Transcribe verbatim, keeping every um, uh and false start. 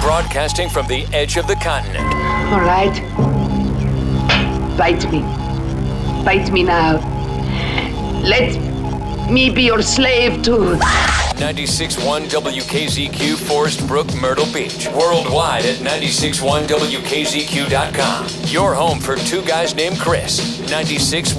Broadcasting from the edge of the continent. All right. Bite me. Bite me now. Let me be your slave too. ninety-six point one W K Z Q, Forest Brook, Myrtle Beach. Worldwide at ninety-six point one W K Z Q dot com. Your home for two guys named Chris. ninety-six